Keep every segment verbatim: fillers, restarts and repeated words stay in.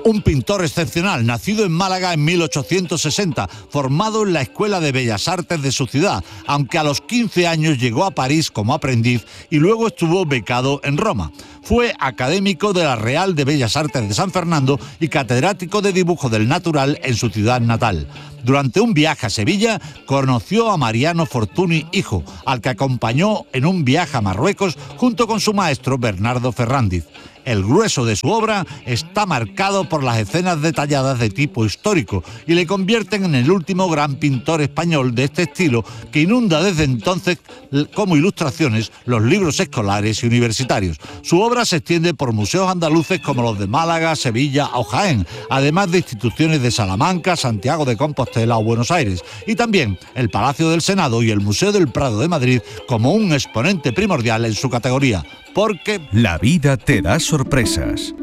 Un pintor excepcional, nacido en Málaga en mil ochocientos sesenta, formado en la Escuela de Bellas Artes de su ciudad, aunque a los quince años llegó a París como aprendiz y luego estuvo becado en Roma. Fue académico de la Real de Bellas Artes de San Fernando y catedrático de dibujo del natural en su ciudad natal. Durante un viaje a Sevilla, conoció a Mariano Fortuny hijo, al que acompañó en un viaje a Marruecos junto con su maestro Bernardo Ferrándiz. El grueso de su obra está marcado por las escenas detalladas de tipo histórico y le convierten en el último gran pintor español de este estilo que inunda desde entonces como ilustraciones los libros escolares y universitarios. Su obra se extiende por museos andaluces como los de Málaga, Sevilla o Jaén, además de instituciones de Salamanca, Santiago de Compostela o Buenos Aires, y también el Palacio del Senado y el Museo del Prado de Madrid como un exponente primordial en su categoría. Porque la vida te da sorpresas.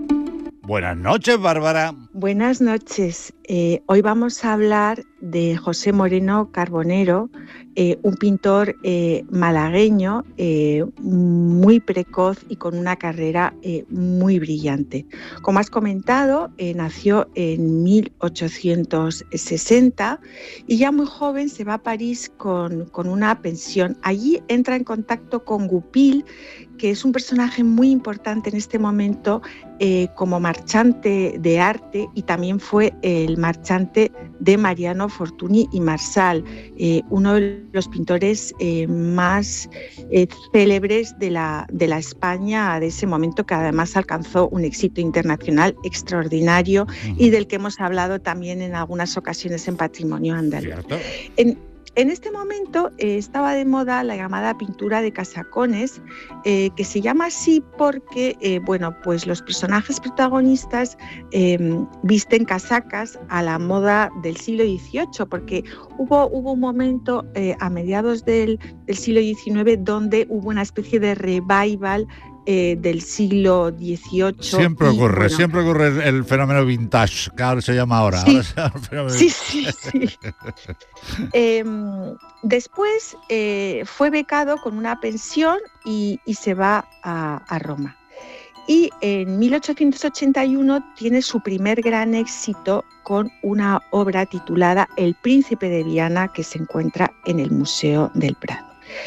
Buenas noches, Bárbara. Buenas noches. Eh, hoy vamos a hablar de José Moreno Carbonero, eh, un pintor eh, malagueño eh, muy precoz y con una carrera eh, muy brillante. Como has comentado, eh, nació en mil ochocientos sesenta y ya muy joven se va a París con, con una pensión. Allí entra en contacto con Goupil, que es un personaje muy importante en este momento eh, como marchante de arte, y también fue el marchante de Mariano Fortuny y Marsal, eh, uno de los pintores eh, más eh, célebres de la, de la España de ese momento, que además alcanzó un éxito internacional extraordinario uh-huh. y del que hemos hablado también en algunas ocasiones en Patrimonio Andaluz. En, En este momento eh, estaba de moda la llamada pintura de casacones, eh, que se llama así porque eh, bueno, pues los personajes protagonistas eh, visten casacas a la moda del siglo dieciocho, porque hubo, hubo un momento eh, a mediados del, del siglo diecinueve donde hubo una especie de revival Eh, del siglo dieciocho. Siempre ocurre, bueno, siempre ocurre el fenómeno vintage, que ahora se llama ahora. Sí, ahora sí, sí, sí. eh, después eh, fue becado con una pensión y, y se va a, a Roma. Y en mil ochocientos ochenta y uno tiene su primer gran éxito con una obra titulada El Príncipe de Viana, que se encuentra en el Museo del Prado.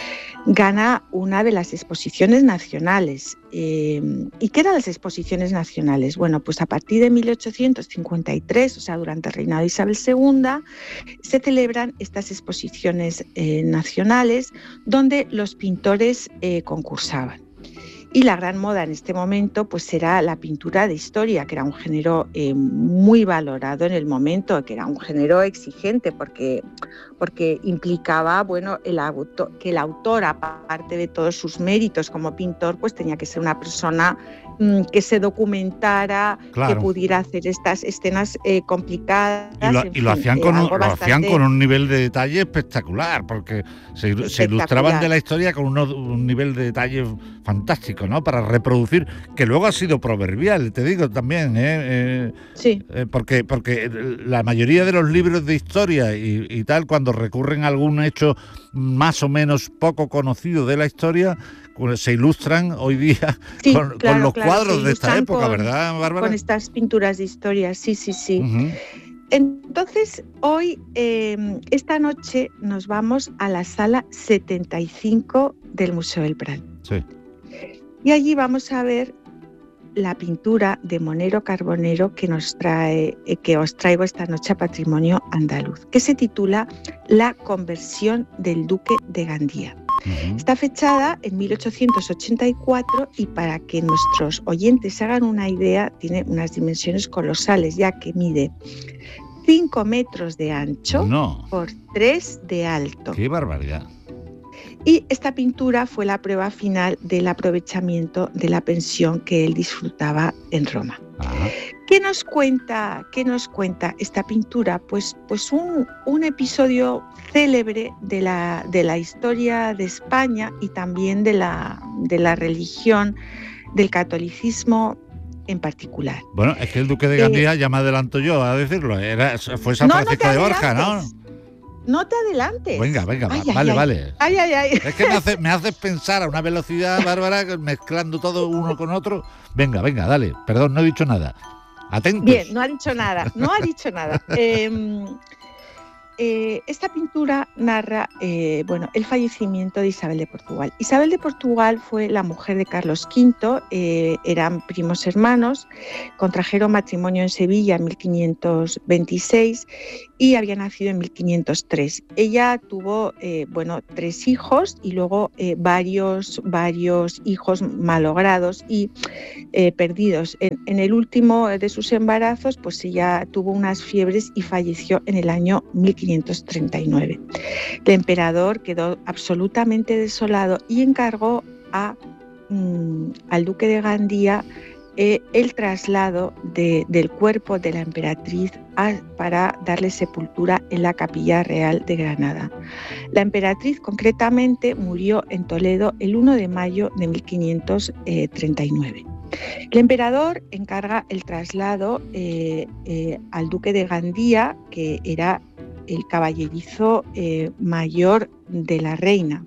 Gana una de las exposiciones nacionales. Eh, ¿Y qué eran las exposiciones nacionales? Bueno, pues a partir de mil ochocientos cincuenta y tres, o sea, durante el reinado de Isabel segunda, se celebran estas exposiciones eh, nacionales donde los pintores eh, concursaban. Y la gran moda en este momento pues era la pintura de historia, que era un género eh, muy valorado en el momento, que era un género exigente porque, porque implicaba bueno, el autor, que el autor, aparte de todos sus méritos como pintor, pues tenía que ser una persona mmm, que se documentara, claro, que pudiera hacer estas escenas eh, complicadas. Y lo, y fin, lo, hacían, eh, con un, lo bastante... hacían con un nivel de detalle espectacular, porque se, se ilustraban de la historia con uno, un nivel de detalle fantástico, ¿no? Para reproducir, que luego ha sido proverbial, te digo también, ¿eh? eh sí. eh, porque, porque la mayoría de los libros de historia y, y tal, cuando recurren a algún hecho más o menos poco conocido de la historia, se ilustran hoy día sí, con, claro, con los claro, cuadros de esta época, con, ¿verdad, Bárbara? Con estas pinturas de historia, sí, sí, sí. Uh-huh. Entonces, hoy, eh, esta noche, nos vamos a la sala setenta y cinco del Museo del Prado. Sí. Y allí vamos a ver la pintura de Moreno Carbonero que nos trae, eh, que os traigo esta noche a Patrimonio Andaluz, que se titula La conversión del Duque de Gandía. Uh-huh. Está fechada en mil ochocientos ochenta y cuatro y, para que nuestros oyentes se hagan una idea, tiene unas dimensiones colosales, ya que mide cinco metros de ancho no. por tres de alto. ¡Qué barbaridad! Y esta pintura fue la prueba final del aprovechamiento de la pensión que él disfrutaba en Roma. Ajá. ¿Qué nos cuenta, qué nos cuenta esta pintura? Pues, pues un, un episodio célebre de la, de la historia de España y también de la, de la religión, del catolicismo en particular. Bueno, es que el Duque de Gandía, eh, ya me adelanto yo a decirlo, era, fue San no, Francisco no de Borja, ¿no? No te adelantes. Venga, venga, ay, vale, ay, vale. Ay, ay, ay. Es que me haces me haces pensar a una velocidad, Bárbara, mezclando todo uno con otro. Venga, venga, dale. Perdón, no he dicho nada. Atentos. Bien, no ha dicho nada, no ha dicho nada. Eh, eh, esta pintura narra eh, bueno, el fallecimiento de Isabel de Portugal. Isabel de Portugal fue la mujer de Carlos quinto, eh, eran primos hermanos, contrajeron matrimonio en Sevilla en mil quinientos veintiséis y había nacido en mil quinientos tres. Ella tuvo eh, bueno, tres hijos y luego eh, varios, varios hijos malogrados y eh, perdidos. En, en el último de sus embarazos, pues ella tuvo unas fiebres y falleció en el año mil quinientos treinta y nueve. El emperador quedó absolutamente desolado y encargó a, mmm, al duque de Gandía Eh, el traslado de, del cuerpo de la emperatriz a, para darle sepultura en la Capilla Real de Granada. La emperatriz concretamente murió en Toledo el primero de mayo de mil quinientos treinta y nueve. El emperador encarga el traslado eh, eh, al duque de Gandía, que era el caballerizo eh, mayor de la reina.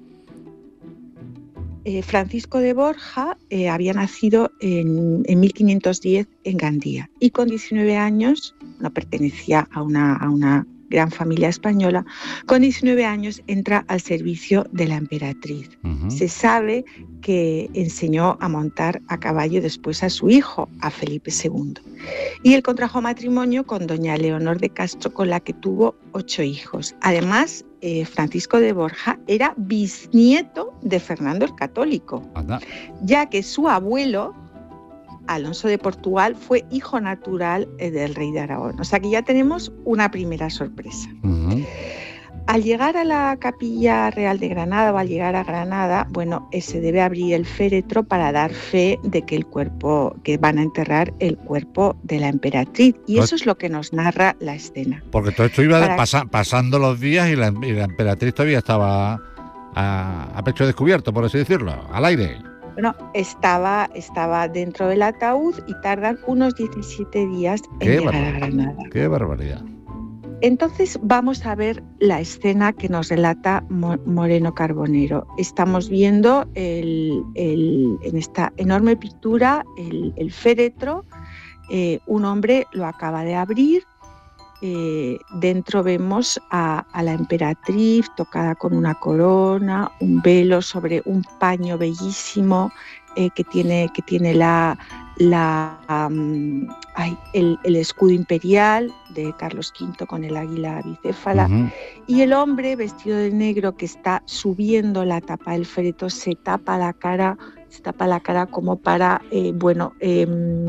Eh, Francisco de Borja eh, había nacido en, en mil quinientos diez en Gandía y con diecinueve años, no pertenecía a una, a una gran familia española, con diecinueve años entra al servicio de la emperatriz. Uh-huh. Se sabe que enseñó a montar a caballo después a su hijo, a Felipe segundo. Y él contrajo matrimonio con doña Leonor de Castro, con la que tuvo ocho hijos. Además, eh, Francisco de Borja era bisnieto de Fernando el Católico, Anda. ya que su abuelo, Alonso de Portugal, fue hijo natural del rey de Aragón. O sea que ya tenemos una primera sorpresa. Uh-huh. Al llegar a la Capilla Real de Granada o al llegar a Granada, bueno, eh, se debe abrir el féretro para dar fe de que el cuerpo, que van a enterrar el cuerpo de la emperatriz. Y eso es lo que nos narra la escena. Porque todo esto iba para... pasa, pasando los días y la, y la emperatriz todavía estaba a, a pecho descubierto, por así decirlo, al aire. Bueno, estaba, estaba dentro del ataúd y tardan unos diecisiete días en Qué llegar a Granada. ¡Qué barbaridad! Entonces vamos a ver la escena que nos relata Moreno Carbonero. Estamos viendo el, el, en esta enorme pintura el, el féretro. Eh, un hombre lo acaba de abrir. Eh, dentro vemos a, a la emperatriz tocada con una corona, un velo sobre un paño bellísimo eh, que tiene, que tiene la, la, um, ay, el, el escudo imperial de Carlos quinto con el águila bicéfala. Uh-huh. Y el hombre vestido de negro que está subiendo la tapa del féretro se tapa la cara, se tapa la cara como para, eh, bueno... Eh,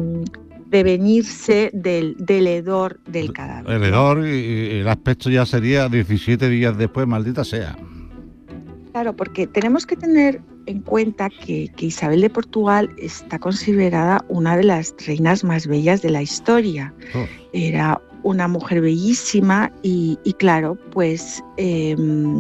prevenirse del, del hedor del cadáver. El hedor y, y el aspecto ya sería diecisiete días después, maldita sea. Claro, porque tenemos que tener en cuenta que, que Isabel de Portugal está considerada una de las reinas más bellas de la historia. Oh. Era una mujer bellísima y, y claro, pues eh,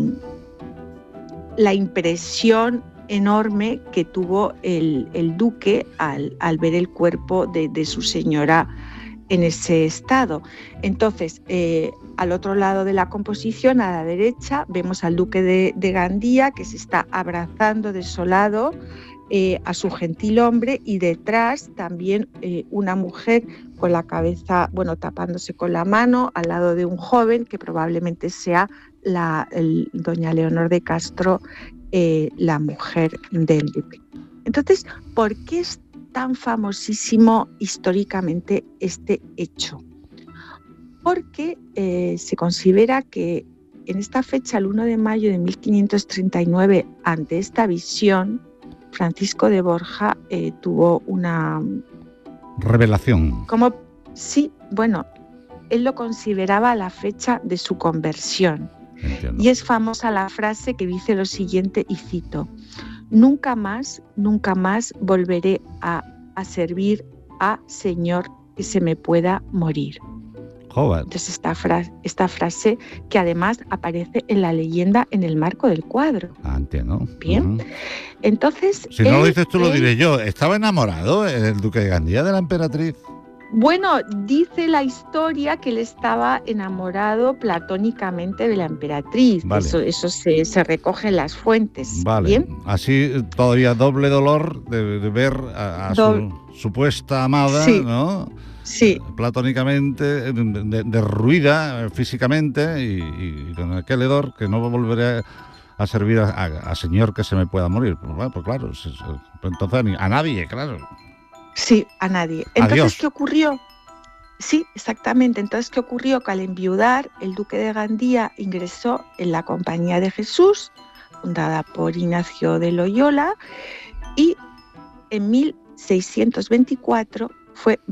la impresión enorme que tuvo el, el duque al, al ver el cuerpo de, de su señora en ese estado. Entonces, eh, al otro lado de la composición, a la derecha, vemos al duque de, de Gandía que se está abrazando desolado eh, a su gentilhombre y detrás también eh, una mujer con la cabeza, bueno, tapándose con la mano al lado de un joven que probablemente sea la el, doña Leonor de Castro, Eh, la mujer del duque. Entonces, ¿por qué es tan famosísimo históricamente este hecho? Porque eh, se considera que en esta fecha, el primero de mayo de mil quinientos treinta y nueve, ante esta visión, Francisco de Borja eh, tuvo una... revelación. Como, sí, bueno, él lo consideraba la fecha de su conversión. Entiendo. Y es famosa la frase que dice lo siguiente, y cito: nunca más, nunca más volveré a, a servir a Señor que se me pueda morir. Joder. Entonces esta, fra- esta frase que además aparece en la leyenda en el marco del cuadro. Ah, entiendo. Bien. Uh-huh. Entonces... Si él, no lo dices tú, él, lo diré yo. ¿Estaba enamorado el duque de Gandía de la emperatriz? Bueno, dice la historia que él estaba enamorado platónicamente de la emperatriz. Vale. Eso, eso se, se recoge en las fuentes. Vale. ¿Bien? Así todavía doble dolor de, de ver a, a su supuesta amada, sí. ¿no? sí. platónicamente de- derruida físicamente y, y con aquel hedor que no volveré a servir a, a- a señor que se me pueda morir. Pues, bueno, pues claro, es- es- pues entonces ni- a nadie, claro. Sí, a nadie. Entonces, Adiós. ¿qué ocurrió? Sí, exactamente. Entonces, ¿qué ocurrió? Que al enviudar, el duque de Gandía ingresó en la Compañía de Jesús, fundada por Ignacio de Loyola, y en mil seiscientos veinticuatro fue